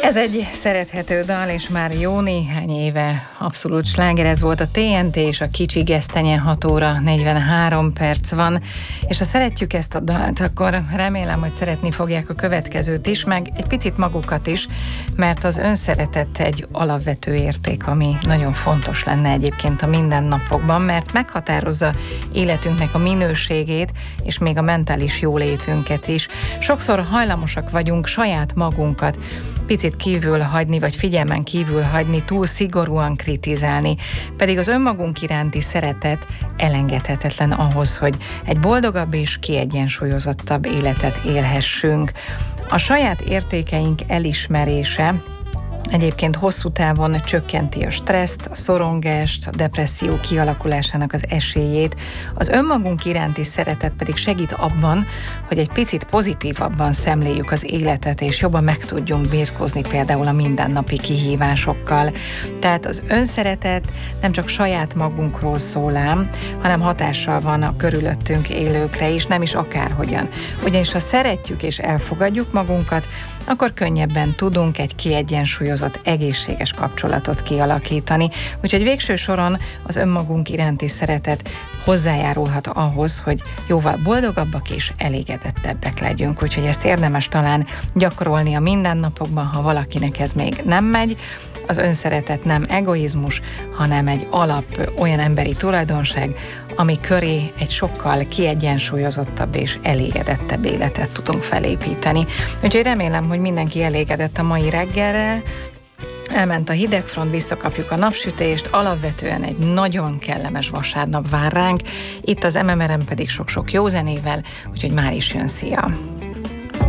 Ez egy szerethető dal, és már jó néhány éve abszolút sláger. Ez volt a TNT és a Kicsi Gesztenye, 6 óra 43 perc van, és ha szeretjük ezt a dalt, akkor remélem, hogy szeretni fogják a következőt is, meg egy picit magukat is, mert az önszeretet egy alapvető érték, ami nagyon fontos lenne egyébként a mindennapokban, mert meghatározza életünknek a minőségét, és még a mentális jólétünket is. Sokszor hajlamosak vagyunk saját magunkat picit kívül hagyni, vagy figyelmen kívül hagyni, túl szigorúan kritizálni, pedig az önmagunk iránti szeretet elengedhetetlen ahhoz, hogy egy boldogabb és kiegyensúlyozottabb életet élhessünk. A saját értékeink elismerése egyébként hosszú távon csökkenti a stresszt, a szorongást, a depresszió kialakulásának az esélyét. Az önmagunk iránti szeretet pedig segít abban, hogy egy picit pozitívabban szemléljük az életet, és jobban meg tudjunk birkózni például a mindennapi kihívásokkal. Tehát az önszeretet nem csak saját magunkról szól ám, hanem hatással van a körülöttünk élőkre is, nem is akárhogyan. Ugyanis ha szeretjük és elfogadjuk magunkat, akkor könnyebben tudunk egy kiegyensúlyozott, egészséges kapcsolatot kialakítani. Úgyhogy végső soron az önmagunk iránti szeretet hozzájárulhat ahhoz, hogy jóval boldogabbak és elégedettebbek legyünk. Úgyhogy ezt érdemes talán gyakorolni a mindennapokban, ha valakinek ez még nem megy. Az önszeretet nem egoizmus, hanem egy olyan emberi tulajdonság, ami köré egy sokkal kiegyensúlyozottabb és elégedettebb életet tudunk felépíteni. Úgyhogy remélem, hogy mindenki elégedett a mai reggelrel. Elment a hidegfront, visszakapjuk a napsütést, alapvetően egy nagyon kellemes vasárnap vár ránk, itt az MMR-en pedig sok-sok jó zenével, úgyhogy már is jön, szia!